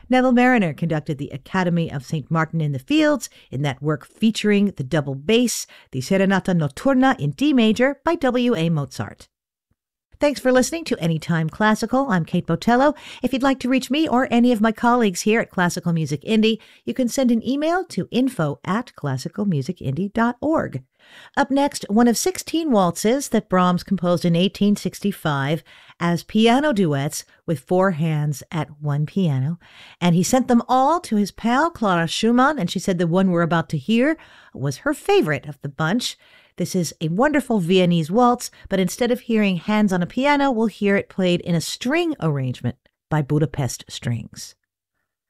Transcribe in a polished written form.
Neville Marriner conducted the Academy of St. Martin in the Fields in that work featuring the double bass, the Serenata Notturna in D major by W.A. Mozart. Thanks for listening to Anytime Classical. I'm Kate Botello. If you'd like to reach me or any of my colleagues here at Classical Music Indie, you can send an email to info@classicalmusicindie.org. Up next, one of 16 waltzes that Brahms composed in 1865 as piano duets with four hands at one piano. And he sent them all to his pal Clara Schumann, and she said the one we're about to hear was her favorite of the bunch. This is a wonderful Viennese waltz, but instead of hearing hands on a piano, we'll hear it played in a string arrangement by Budapest Strings.